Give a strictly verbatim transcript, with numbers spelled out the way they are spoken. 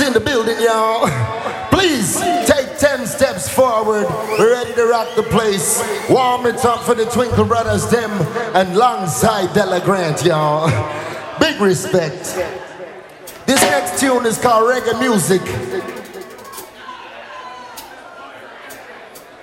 in the building, y'all. Please take ten steps forward. We're ready to rock the place. Warm it up for the Twinkle Brothers, them, and alongside Della Grant, y'all. Big respect. This next tune is called Reggae Music.